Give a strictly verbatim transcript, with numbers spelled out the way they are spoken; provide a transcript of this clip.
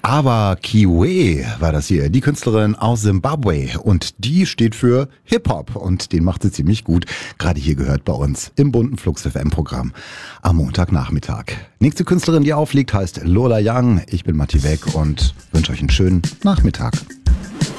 Aber Kiwe war das hier, die Künstlerin aus Zimbabwe und die steht für Hip-Hop und den macht sie ziemlich gut. Gerade hier gehört bei uns im bunten Flux F M-Programm am Montagnachmittag. Nächste Künstlerin, die auflegt, heißt Lola Young. Ich bin Matti Weck und wünsche euch einen schönen Nachmittag.